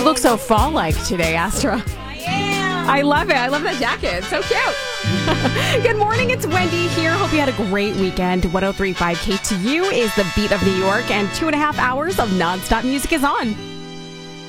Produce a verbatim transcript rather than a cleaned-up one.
look so fall-like today, Astra. I am. I love it. I love that jacket. So cute. Good morning. It's Wendy here. Hope you had a great weekend. one oh three point five K T U is the beat of New York, and two and a half hours of nonstop music is on.